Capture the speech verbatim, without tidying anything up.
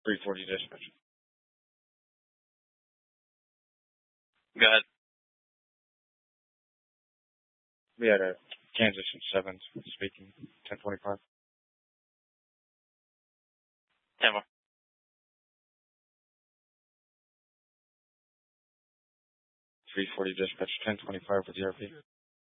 three forty dispatch. Go ahead. We had a Kansas and sevens speaking, ten twenty-five. ten more. three forty dispatch, ten twenty-five with the R P.